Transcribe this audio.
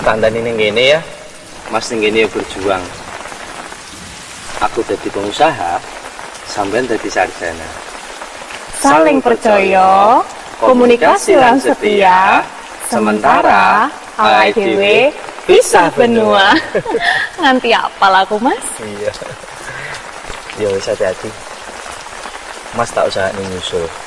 Tandani ning kene ya. Mas ning kene berjuang. Aku jadi pengusaha, sampean jadi sarjana. Saling percaya, komunikasi lan setia, sementara awake dhewe pisah benua. Nganti apal aku, Mas? Iya. Ya wis hati-hati. Mas tak usah nyusul.